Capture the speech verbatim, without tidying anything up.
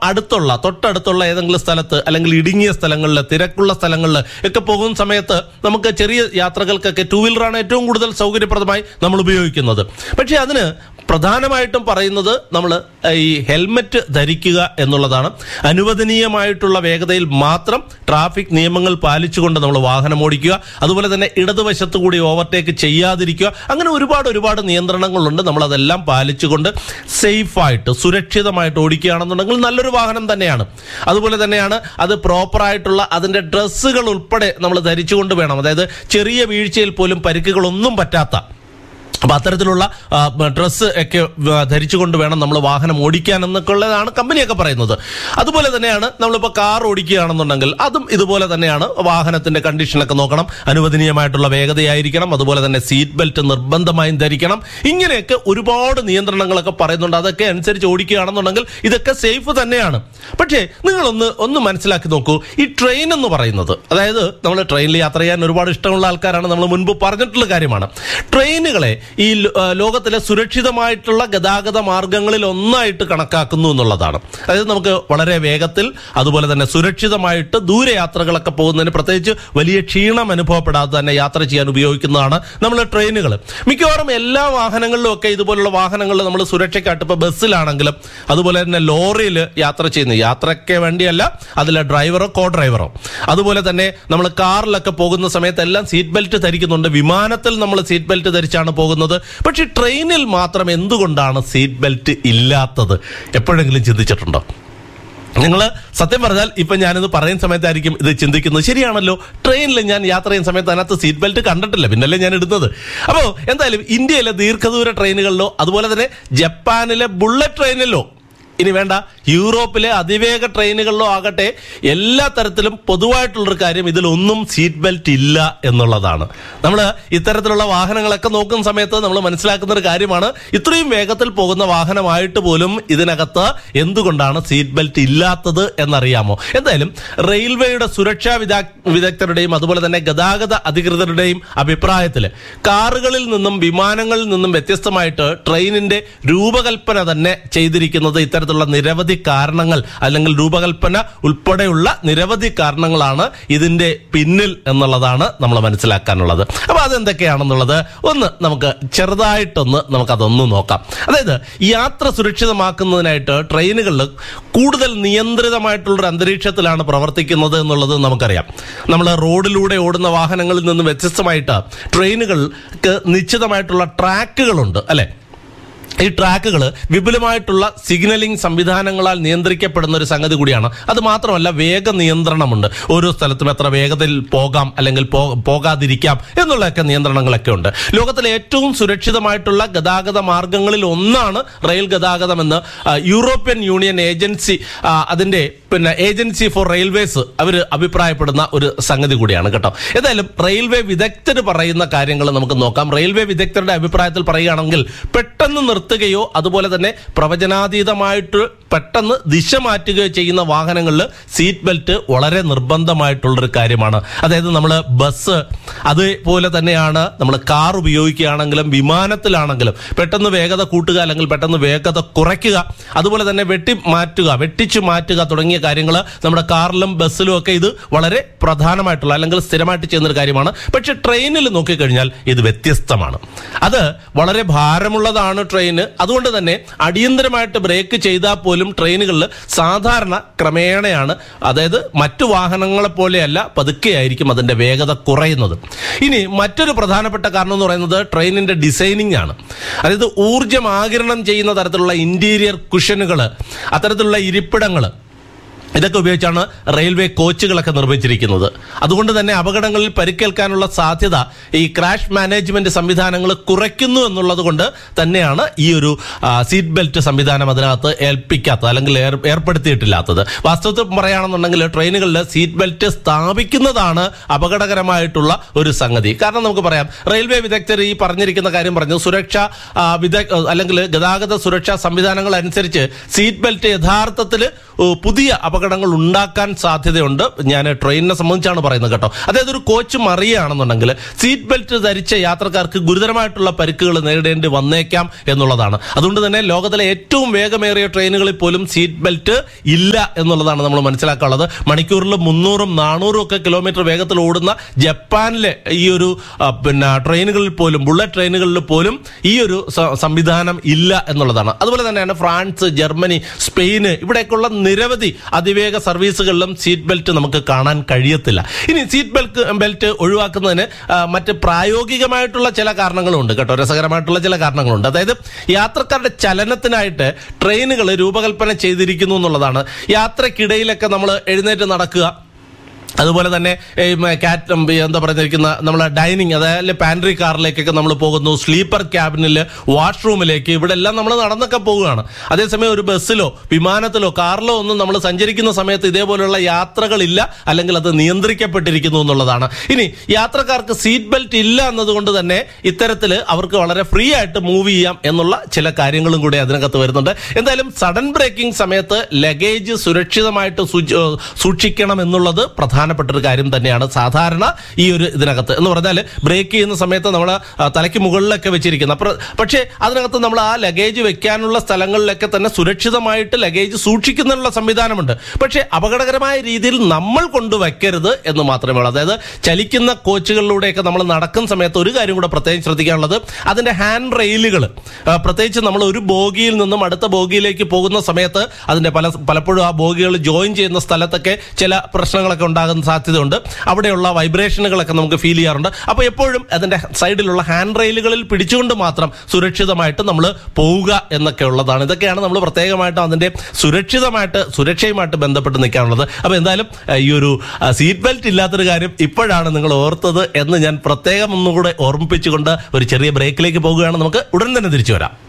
അടുത്തുള്ള തൊട്ടടുത്തുള്ള ഏതെങ്കിലും സ്ഥലത്ത് അല്ലെങ്കിൽ ഇടുങ്ങിയ സ്ഥലങ്ങളിൽ തിരക്കുള്ള സ്ഥലങ്ങളിൽ ഒക്കെ പോകുന്ന സമയത്ത് നമുക്ക് ചെറിയ യാത്രകൾക്കൊക്കെ ടൂ വീലറാണ് ഏറ്റവും കൂടുതൽ സൗകര്യപ്രദമായി നമ്മൾ ഉപയോഗിക്കുന്നത്. പക്ഷെ അതിന് പ്രധാനമായിട്ടും പറയുന്നത് നമ്മൾ ഈ ഹെൽമെറ്റ് ധരിക്കുക എന്നുള്ളതാണ്. അനുവദനീയമായിട്ടുള്ള വേഗതയിൽ മാത്രം ട്രാഫിക് നിയമങ്ങൾ പാലിച്ചുകൊണ്ട് നമ്മൾ വാഹനം ഓടിക്കുക. അതുപോലെ തന്നെ ഇടതുവശത്തു കൂടി ഓവർടേക്ക് ചെയ്യാതിരിക്കുക. അങ്ങനെ ഒരുപാട് ഒരുപാട് നിയന്ത്രണങ്ങളുണ്ട്. നമ്മളതെല്ലാം പാലിച്ചുകൊണ്ട് സേഫായിട്ട് സുരക്ഷിതമായിട്ട് ഓടിക്കുകയാണെന്നുണ്ടെങ്കിൽ നല്ലൊരു വാഹനം തന്നെയാണ്. അതുപോലെ തന്നെയാണ് അത് പ്രോപ്പറായിട്ടുള്ള അതിൻ്റെ ഡ്രസ്സുകൾ ഉൾപ്പെടെ നമ്മൾ ധരിച്ചുകൊണ്ട് വേണം. അതായത് ചെറിയ വീഴ്ചയിൽ പോലും പരിക്കുകളൊന്നും പറ്റാത്ത അപ്പം അത്തരത്തിലുള്ള ഡ്രസ്സ് ഒക്കെ ധരിച്ചുകൊണ്ട് വേണം നമ്മൾ വാഹനം ഓടിക്കാൻ എന്നൊക്കെ ഉള്ളതാണ് കമ്പനിയൊക്കെ പറയുന്നത്. അതുപോലെ തന്നെയാണ് നമ്മളിപ്പോൾ കാർ ഓടിക്കുകയാണെന്നുണ്ടെങ്കിൽ അതും ഇതുപോലെ തന്നെയാണ്. വാഹനത്തിന്റെ കണ്ടീഷനൊക്കെ നോക്കണം. അനുവദനീയമായിട്ടുള്ള വേഗതയായിരിക്കണം. അതുപോലെ തന്നെ സീറ്റ് ബെൽറ്റ് നിർബന്ധമായും ധരിക്കണം. ഇങ്ങനെയൊക്കെ ഒരുപാട് നിയന്ത്രണങ്ങളൊക്കെ പറയുന്നുണ്ട്. അതൊക്കെ അനുസരിച്ച് ഓടിക്കുകയാണെന്നുണ്ടെങ്കിൽ ഇതൊക്കെ സേഫ് തന്നെയാണ്. പക്ഷേ നിങ്ങളൊന്ന് ഒന്ന് മനസ്സിലാക്കി നോക്കൂ. ഈ ട്രെയിൻ എന്ന് പറയുന്നത്, അതായത് നമ്മൾ ട്രെയിനിൽ യാത്ര ചെയ്യാൻ ഒരുപാട് ഇഷ്ടമുള്ള ആൾക്കാരാണ്. നമ്മൾ മുൻപ് പറഞ്ഞിട്ടുള്ള കാര്യമാണ്. ട്രെയിനുകളെ ഈ ലോകത്തിലെ സുരക്ഷിതമായിട്ടുള്ള ഗതാഗത മാർഗങ്ങളിൽ ഒന്നായിട്ട് കണക്കാക്കുന്നു എന്നുള്ളതാണ്. അതായത് നമുക്ക് വളരെ വേഗത്തിൽ അതുപോലെ തന്നെ സുരക്ഷിതമായിട്ട് ദൂരയാത്രകളൊക്കെ പോകുന്നതിന് പ്രത്യേകിച്ച് വലിയ ക്ഷീണം അനുഭവപ്പെടാതെ തന്നെ യാത്ര ചെയ്യാൻ ഉപയോഗിക്കുന്നതാണ് നമ്മൾ ട്രെയിനുകൾ. മിക്കവാറും എല്ലാ വാഹനങ്ങളിലും ഒക്കെ ഇതുപോലുള്ള വാഹനങ്ങളിൽ നമ്മൾ സുരക്ഷയ്ക്കായിട്ട് ഇപ്പോൾ ബസ്സിലാണെങ്കിലും അതുപോലെ തന്നെ ലോറിയിൽ യാത്ര ചെയ്യുന്ന യാത്രയ്ക്ക് വേണ്ടിയല്ല, അതിലെ ഡ്രൈവറോ കോ ഡ്രൈവറോ അതുപോലെ തന്നെ നമ്മൾ കാറിലൊക്കെ പോകുന്ന സമയത്ത് എല്ലാം സീറ്റ് ബെൽറ്റ് ധരിക്കുന്നുണ്ട്. വിമാനത്തിൽ നമ്മൾ സീറ്റ് ബെൽറ്റ് ധരിച്ചാണ് പോകുന്നത്. പക്ഷെ ട്രെയിനിൽ മാത്രം എന്തുകൊണ്ടാണ് സീറ്റ് ബെൽറ്റ് ഇല്ലാത്തത്? എപ്പോഴെങ്കിലും ചിന്തിച്ചിട്ടുണ്ടോ? നിങ്ങൾ സത്യം പറഞ്ഞാൽ ഇപ്പൊ ഞാനിത് പറയുന്ന സമയത്തായിരിക്കും ഇത് ചിന്തിക്കുന്നത്. ശരിയാണല്ലോ, ട്രെയിനിൽ ഞാൻ യാത്ര ചെയ്യുന്ന സമയത്ത് അതിനകത്ത് സീറ്റ് ബെൽറ്റ് കണ്ടിട്ടില്ല, പിന്നല്ലേ ഞാൻ ഇടുന്നത്. അപ്പോൾ എന്തായാലും ഇന്ത്യയിലെ ദീർഘദൂര ട്രെയിനുകളിലോ അതുപോലെ തന്നെ ജപ്പാനിലെ ബുള്ളറ്റ് ട്രെയിനിലോ ഇനി വേണ്ട യൂറോപ്പിലെ അതിവേഗ ട്രെയിനുകളിലോ ആകട്ടെ എല്ലാ തരത്തിലും പൊതുവായിട്ടുള്ളൊരു കാര്യം ഇതിലൊന്നും സീറ്റ് ബെൽറ്റ് ഇല്ല എന്നുള്ളതാണ്. നമ്മൾ ഇത്തരത്തിലുള്ള വാഹനങ്ങളൊക്കെ നോക്കുന്ന സമയത്ത് നമ്മൾ മനസ്സിലാക്കുന്ന ഒരു കാര്യമാണ്, ഇത്രയും വേഗത്തിൽ പോകുന്ന വാഹനമായിട്ട് പോലും ഇതിനകത്ത് എന്തുകൊണ്ടാണ് സീറ്റ് ബെൽറ്റ് ഇല്ലാത്തത് എന്നറിയാമോ? എന്തായാലും റെയിൽവേയുടെ സുരക്ഷാ വിദഗ്ധരുടെയും അതുപോലെ തന്നെ ഗതാഗത അധികൃതരുടെയും അഭിപ്രായത്തിൽ കാറുകളിൽ നിന്നും വിമാനങ്ങളിൽ നിന്നും വ്യത്യസ്തമായിട്ട് ട്രെയിനിന്റെ രൂപകൽപ്പന തന്നെ ചെയ്തിരിക്കുന്നത് ഇത്തരത്തിലുള്ള നിരവധി കാരണങ്ങൾ അല്ലെങ്കിൽ രൂപകൽപ്പന ഉൾപ്പെടെയുള്ള നിരവധി കാരണങ്ങളാണ് ഇതിന്റെ പിന്നിൽ എന്നുള്ളതാണ് നമ്മൾ മനസ്സിലാക്കാനുള്ളത്. അപ്പൊ അതെന്തൊക്കെയാണെന്നുള്ളത് ഒന്ന് നമുക്ക് ചെറുതായിട്ടൊന്ന് നമുക്കതൊന്ന് നോക്കാം. അതായത് യാത്ര സുരക്ഷിതമാക്കുന്നതിനായിട്ട് ട്രെയിനുകളിൽ കൂടുതൽ നിയന്ത്രിതമായിട്ടുള്ളൊരു അന്തരീക്ഷത്തിലാണ് പ്രവർത്തിക്കുന്നത് എന്നുള്ളത് നമുക്കറിയാം. നമ്മൾ റോഡിലൂടെ ഓടുന്ന വാഹനങ്ങളിൽ നിന്ന് വ്യത്യസ്തമായിട്ട് ട്രെയിനുകൾക്ക് നിശ്ചിതമായിട്ടുള്ള ട്രാക്കുകളുണ്ട്, അല്ലെ? ഈ ട്രാക്കുകൾ വിപുലമായിട്ടുള്ള സിഗ്നലിംഗ് സംവിധാനങ്ങളാൽ നിയന്ത്രിക്കപ്പെടുന്ന ഒരു സംഗതി കൂടിയാണ്. അത് മാത്രമല്ല വേഗ നിയന്ത്രണമുണ്ട്. ഓരോ സ്ഥലത്തും എത്ര വേഗതയിൽ പോകാം അല്ലെങ്കിൽ പോകാതിരിക്കാം എന്നുള്ളതൊക്കെ നിയന്ത്രണങ്ങളൊക്കെ ഉണ്ട്. ലോകത്തിലെ ഏറ്റവും സുരക്ഷിതമായിട്ടുള്ള ഗതാഗത മാർഗങ്ങളിൽ ഒന്നാണ് റെയിൽ ഗതാഗതമെന്ന് യൂറോപ്യൻ യൂണിയൻ ഏജൻസി അതിന്റെ പിന്നെ ഏജൻസി ഫോർ റെയിൽവേസ് അവർ അഭിപ്രായപ്പെടുന്ന ഒരു സംഗതി കൂടിയാണ് കേട്ടോ. ഏതായാലും റെയിൽവേ വിദഗ്ധർ പറയുന്ന കാര്യങ്ങൾ നമുക്ക് നോക്കാം. റെയിൽവേ വിദഗ്ധരുടെ അഭിപ്രായത്തിൽ പറയുകയാണെങ്കിൽ പെട്ടെന്ന് നിർത്തുകയോ അതുപോലെ തന്നെ പ്രവചനാതീതമായിട്ട് പെട്ടെന്ന് ദിശ മാറ്റുകയോ ചെയ്യുന്ന വാഹനങ്ങളിൽ സീറ്റ് ബെൽറ്റ് വളരെ നിർബന്ധമായിട്ടുള്ളൊരു കാര്യമാണ്. അതായത് നമ്മൾ ബസ് അതുപോലെ തന്നെയാണ് നമ്മൾ കാർ ഉപയോഗിക്കുകയാണെങ്കിലും വിമാനത്തിലാണെങ്കിലും പെട്ടെന്ന് വേഗത കൂട്ടുക അല്ലെങ്കിൽ പെട്ടെന്ന് വേഗത കുറയ്ക്കുക, അതുപോലെ തന്നെ വെട്ടി മാറ്റുക വെട്ടിച്ചു മാറ്റുക തുടങ്ങിയ കാര്യങ്ങൾ നമ്മുടെ കാറിലും ബസ്സിലും ഒക്കെ ഇത് വളരെ പ്രധാനമായിട്ടുള്ള അല്ലെങ്കിൽ സ്ഥിരമായിട്ട് ചെയ്യുന്നൊരു കാര്യമാണ്. പക്ഷെ ട്രെയിനിൽ നോക്കിക്കഴിഞ്ഞാൽ ഇത് വ്യത്യസ്തമാണ്. അത് വളരെ ഭാരമുള്ളതാണ് ട്രെയിന്. അതുകൊണ്ട് തന്നെ അടിയന്തരമായിട്ട് ബ്രേക്ക് ചെയ്താൽ പോലും ട്രെയിനുകളിൽ സാധാരണ ക്രമേണയാണ്, അതായത് മറ്റു വാഹനങ്ങളെ പോലെയല്ല, പതുക്കെയായിരിക്കും അതിന്റെ വേഗത കുറയുന്നത്. ഇനി മറ്റൊരു പ്രധാനപ്പെട്ട കാരണം എന്ന് പറയുന്നത് ട്രെയിനിന്റെ ഡിസൈനിങ് ആണ്. അതായത് ഊർജ്ജം ആഗിരണം ചെയ്യുന്ന തരത്തിലുള്ള ഇന്റീരിയർ കുഷനുകൾ, അത്തരത്തിലുള്ള ഇരിപ്പിടങ്ങൾ, ഇതൊക്കെ ഉപയോഗിച്ചാണ് റെയിൽവേ കോച്ചുകളൊക്കെ നിർമ്മിച്ചിരിക്കുന്നത്. അതുകൊണ്ട് തന്നെ അപകടങ്ങളിൽ പരിക്കേൽക്കാനുള്ള സാധ്യത ഈ ക്രാഷ് മാനേജ്മെന്റ് സംവിധാനങ്ങൾ കുറയ്ക്കുന്നു എന്നുള്ളത് കൊണ്ട് തന്നെയാണ് ഈ ഒരു സീറ്റ് ബെൽറ്റ് സംവിധാനം അതിനകത്ത് ഏൽപ്പിക്കാത്തത് അല്ലെങ്കിൽ ഏർപ്പെടുത്തിയിട്ടില്ലാത്തത്. വാസ്തവത്തിൽ പറയുകയാണെന്നുണ്ടെങ്കിൽ ട്രെയിനുകളിൽ സീറ്റ് ബെൽറ്റ് സ്ഥാപിക്കുന്നതാണ് അപകടകരമായിട്ടുള്ള ഒരു സംഗതി. കാരണം നമുക്ക് പറയാം, റെയിൽവേ വിദഗ്ധർ ഈ പറഞ്ഞിരിക്കുന്ന കാര്യം പറഞ്ഞു, സുരക്ഷാ വിദഗ്ധ അല്ലെങ്കിൽ ഗതാഗത സുരക്ഷാ സംവിധാനങ്ങൾ അനുസരിച്ച് സീറ്റ് ബെൽറ്റ് യഥാർത്ഥത്തിൽ പുതിയ അപകട അപകടങ്ങൾ ഉണ്ടാക്കാൻ സാധ്യതയുണ്ട്. ഞാൻ ട്രെയിനിനെ സംബന്ധിച്ചാണ് പറയുന്നത് കേട്ടോ. അതായത് ഒരു കോച്ച് മറിയുകയാണെന്നുണ്ടെങ്കിൽ സീറ്റ് ബെൽറ്റ് ധരിച്ച യാത്രക്കാർക്ക് ഗുരുതരമായിട്ടുള്ള പരിക്കുകൾ നേരിടേണ്ടി വന്നേക്കാം എന്നുള്ളതാണ്. അതുകൊണ്ട് തന്നെ ലോകത്തിലെ ഏറ്റവും വേഗമേറിയ ട്രെയിനുകളിൽ പോലും സീറ്റ് ബെൽറ്റ് ഇല്ല എന്നുള്ളതാണ് നമ്മൾ മനസ്സിലാക്കാനുള്ളത്. മണിക്കൂറിൽ മുന്നൂറും നാനൂറും ഒക്കെ കിലോമീറ്റർ വേഗത്തിൽ ഓടുന്ന ജപ്പാനിലെ ഈ ഒരു പിന്നെ ട്രെയിനുകളിൽ പോലും, ബുള്ളറ്റ് ട്രെയിനുകളിൽ പോലും ഈ ഒരു സംവിധാനം ഇല്ല എന്നുള്ളതാണ്. അതുപോലെ തന്നെയാണ് ഫ്രാൻസ്, ജർമ്മനി, സ്പെയിന്, ഇവിടേക്കുള്ള നിരവധി അതിവേഗ സർവീസുകളിലും സീറ്റ് ബെൽറ്റ് നമുക്ക് കാണാൻ കഴിയത്തില്ല. ഇനി സീറ്റ് ബെൽറ്റ് ബെൽറ്റ് ഒഴിവാക്കുന്നതിന് മറ്റ് പ്രായോഗികമായിട്ടുള്ള ചില കാരണങ്ങളുണ്ട് കേട്ടോ, രസകരമായിട്ടുള്ള ചില കാരണങ്ങളുണ്ട്. അതായത് യാത്രക്കാരുടെ ചലനത്തിനായിട്ട് ട്രെയിനുകൾ രൂപകൽപ്പന ചെയ്തിരിക്കുന്നു എന്നുള്ളതാണ്. യാത്രക്കിടയിലൊക്കെ നമ്മൾ എഴുന്നേറ്റ് നടക്കുക, അതുപോലെ തന്നെ കാറ്റ് എന്താ പറഞ്ഞിരിക്കുന്ന നമ്മളെ ഡൈനിങ്, അതായത് പാൻട്രി കാറിലേക്കൊക്കെ നമ്മൾ പോകുന്നു, സ്ലീപ്പർ ക്യാബിനിൽ, വാഷ്റൂമിലേക്ക്, ഇവിടെ എല്ലാം നമ്മൾ നടന്നൊക്കെ പോവുകയാണ്. അതേസമയം ഒരു ബസ്സിലോ വിമാനത്തിലോ കാറിലോ ഒന്നും നമ്മൾ സഞ്ചരിക്കുന്ന സമയത്ത് ഇതേപോലെയുള്ള യാത്രകളില്ല, അല്ലെങ്കിൽ അത് നിയന്ത്രിക്കപ്പെട്ടിരിക്കുന്നു എന്നുള്ളതാണ്. ഇനി യാത്രക്കാർക്ക് സീറ്റ് ബെൽറ്റ് ഇല്ല എന്നതുകൊണ്ട് തന്നെ ഇത്തരത്തിൽ അവർക്ക് വളരെ ഫ്രീ ആയിട്ട് മൂവ് ചെയ്യാം എന്നുള്ള ചില കാര്യങ്ങളും കൂടി അതിനകത്ത് വരുന്നുണ്ട്. എന്തായാലും സഡൻ ബ്രേക്കിംഗ് സമയത്ത് ലഗേജ് സുരക്ഷിതമായിട്ട് സൂക്ഷിക്കണം എന്നുള്ളത് പ്രധാന പ്പെട്ടൊരു കാര്യം തന്നെയാണ്. സാധാരണ ഈ ഒരു ഇതിനകത്ത് എന്ന് പറഞ്ഞാൽ ബ്രേക്ക് ചെയ്യുന്ന സമയത്ത് നമ്മൾ തലയ്ക്ക് മുകളിലൊക്കെ വെച്ചിരിക്കുന്നത്, പക്ഷേ അതിനകത്ത് നമ്മൾ ആ ലഗേജ് വെക്കാനുള്ള സ്ഥലങ്ങളിലൊക്കെ തന്നെ സുരക്ഷിതമായിട്ട് ലഗേജ് സൂക്ഷിക്കുന്നതിനുള്ള സംവിധാനമുണ്ട്. പക്ഷേ അപകടകരമായ രീതിയിൽ നമ്മൾ കൊണ്ടുവയ്ക്കരുത് എന്ന് മാത്രമേ ഉള്ളൂ. അതായത് ചലിക്കുന്ന കോച്ചുകളിലൂടെയൊക്കെ നമ്മൾ നടക്കുന്ന സമയത്ത് ഒരു കാര്യം കൂടെ പ്രത്യേകം ശ്രദ്ധിക്കാനുള്ളത്, അതിന്റെ ഹാൻഡ് റെയിലുകൾ, പ്രത്യേകിച്ച് നമ്മൾ ഒരു ബോഗിയിൽ നിന്നും അടുത്ത ബോഗിയിലേക്ക് പോകുന്ന സമയത്ത് അതിന്റെ പല പലപ്പോഴും ആ ബോഗികൾ ജോയിൻ ചെയ്യുന്ന സ്ഥലത്തൊക്കെ ചില പ്രശ്നങ്ങളൊക്കെ ഉണ്ടാകും സാധ്യതയുണ്ട്. അവിടെയുള്ള വൈബ്രേഷനുകളൊക്കെ നമുക്ക് ഫീൽ ചെയ്യാറുണ്ട്. അപ്പോൾ എപ്പോഴും അതിന്റെ സൈഡിലുള്ള ഹാൻഡ് റെയിലുകളിൽ പിടിച്ചുകൊണ്ട് മാത്രം സുരക്ഷിതമായിട്ട് നമ്മൾ പോവുക എന്നൊക്കെ ഉള്ളതാണ്. ഇതൊക്കെയാണ് നമ്മൾ പ്രത്യേകമായിട്ട് അതിന്റെ സുരക്ഷിതമായിട്ട് സുരക്ഷയുമായിട്ട് ബന്ധപ്പെട്ട് നിൽക്കാനുള്ളത്. അപ്പോൾ എന്തായാലും ഈ ഒരു സീറ്റ് ബെൽറ്റ് ഇല്ലാത്തൊരു കാര്യം ഇപ്പോഴാണ് നിങ്ങൾ ഓർത്തത് എന്ന് ഞാൻ പ്രത്യേകം ഒന്നുകൂടെ ഓർമ്മിപ്പിച്ചുകൊണ്ട് ഒരു ചെറിയ ബ്രേക്കിലേക്ക് പോകുകയാണ്. നമുക്ക് ഉടൻ തന്നെ തിരിച്ചു വരാം.